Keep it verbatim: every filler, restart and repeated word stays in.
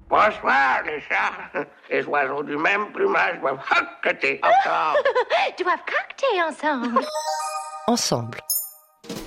Bonsoir, les chats. Les oiseaux du même plumage doivent hoqueter ensemble. Doivent coqueter ensemble. Ensemble.